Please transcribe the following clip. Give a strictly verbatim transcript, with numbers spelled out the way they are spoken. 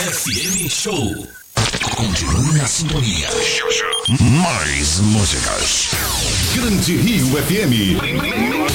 F M Show. Continue na sintonia. Mais músicas. Grande Rio F M.